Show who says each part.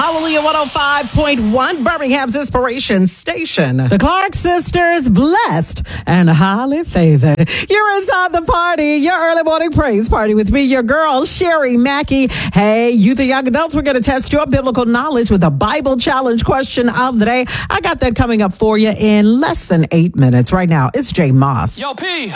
Speaker 1: Hallelujah 105.1, Birmingham's Inspiration Station. The Clark sisters, blessed and highly favored. You're inside the party, your early morning praise party with me, your girl, Sherry Mackey. Hey, youth and young adults, we're going to test your biblical knowledge with a Bible challenge question of the day. I got that coming up for you in less than 8 minutes. Right now, it's Jay Moss.
Speaker 2: Yo, P.